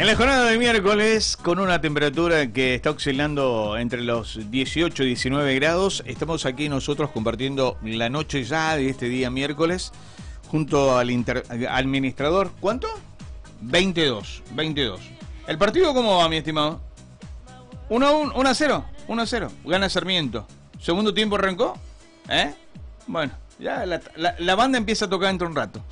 En la jornada de miércoles, con una temperatura que está oscilando entre los 18 y 19 grados, estamos aquí nosotros compartiendo la noche ya de este día miércoles, junto al administrador. ¿Cuánto? 22. ¿El partido cómo va, mi estimado? 1-0. Gana Sarmiento. ¿Segundo tiempo arrancó? Bueno, ya la banda empieza a tocar dentro de un rato.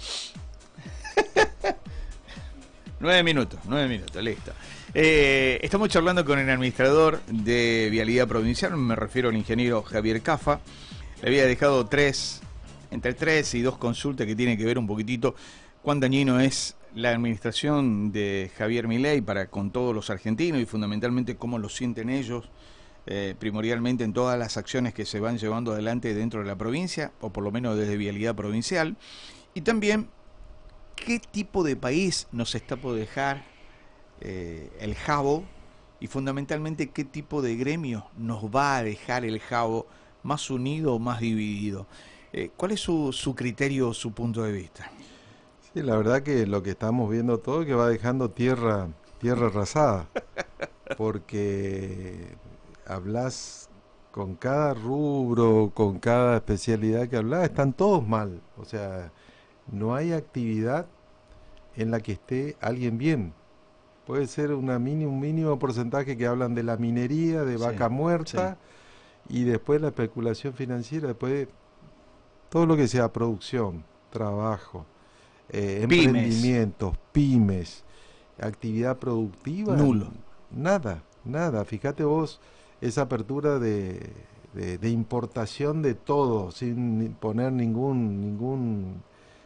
9 minutos, listo. Estamos charlando con el administrador de Vialidad Provincial, me refiero al ingeniero Javier Cafa. Le había dejado entre 3 y 2 consultas que tienen que ver un poquitito cuán dañino es la administración de Javier Milei para con todos los argentinos y fundamentalmente cómo lo sienten ellos, primordialmente en todas las acciones que se van llevando adelante dentro de la provincia, o por lo menos desde Vialidad Provincial, y también qué tipo de país nos está por dejar el Jabo, y fundamentalmente qué tipo de gremio nos va a dejar el Jabo, más unido o más dividido. ¿Cuál es su criterio, su punto de vista? Sí, la verdad que lo que estamos viendo todo es que va dejando tierra arrasada, porque hablas con cada rubro, con cada especialidad que hablas, están todos mal. O sea, no hay actividad en la que esté alguien bien. Puede ser un mínimo porcentaje que hablan de la minería, de vaca muerta, y después la especulación financiera, después todo lo que sea producción, trabajo, emprendimientos, pymes, actividad productiva. Nulo. Nada. Fíjate vos, esa apertura de importación de todo, sin poner ningún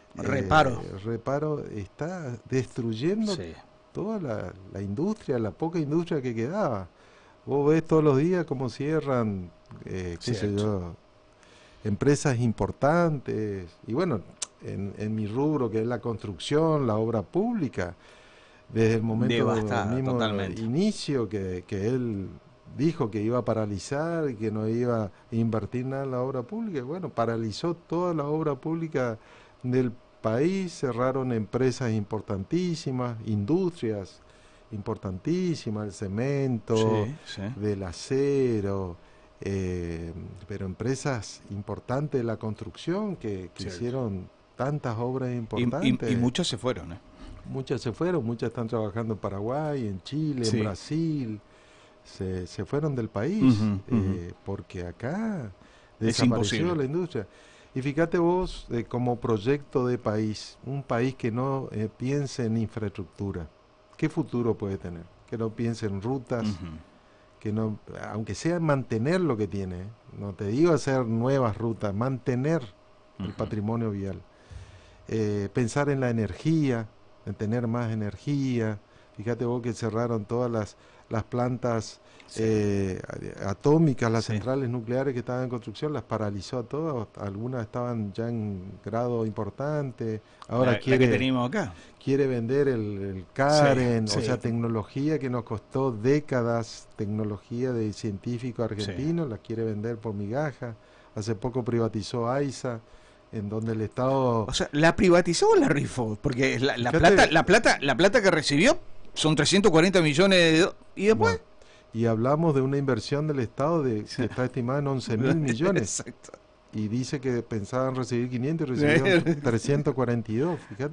reparo, está destruyendo toda la industria, la poca industria que quedaba. Vos ves todos los días cómo cierran, qué sé yo, empresas importantes. Y bueno, en mi rubro, que es la construcción, la obra pública, desde el momento mismo inicio que él dijo que iba a paralizar y que no iba a invertir nada en la obra pública, bueno, paralizó toda la obra pública del país, cerraron empresas importantísimas, industrias importantísimas, el cemento, del acero, pero empresas importantes de la construcción que hicieron tantas obras importantes. Y muchas se fueron, Muchas se fueron, muchas están trabajando en Paraguay, en Chile, en Brasil, se fueron del país, porque acá desapareció la industria. Y fíjate vos, como proyecto de país, un país que no piense en infraestructura, ¿qué futuro puede tener? Que no piense en rutas, que no, aunque sea mantener lo que tiene, no te digo hacer nuevas rutas, mantener el patrimonio vial. Pensar en la energía, en tener más energía. Fíjate vos que cerraron todas las plantas atómicas, las centrales nucleares que estaban en construcción, las paralizó a todas, algunas estaban ya en grado importante. Ahora que tenemos acá quiere vender el Karen, o sea, tecnología que nos costó décadas, tecnología de científicos argentinos, la quiere vender por migaja. Hace poco privatizó AISA, en donde el Estado... O sea, ¿la privatizó o la rifó? Porque la plata que recibió son 340 millones de... ¿Y después? No. Y hablamos de una inversión del Estado que está estimada en 11.000 millones. Exacto. Y dice que pensaban recibir 500 y recibieron 342, fíjate.